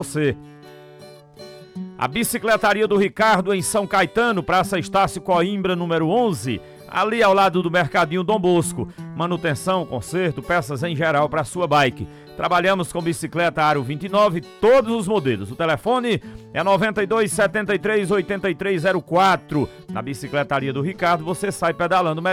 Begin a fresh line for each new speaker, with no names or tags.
você. A Bicicletaria do Ricardo em São Caetano, Praça Estácio Coimbra, número 11, ali ao lado do Mercadinho Dom Bosco. Manutenção, conserto, peças em geral para sua bike. Trabalhamos com bicicleta Aro 29, todos os modelos. O telefone é 92 73 83 04. Na Bicicletaria do Ricardo você sai pedalando melhor.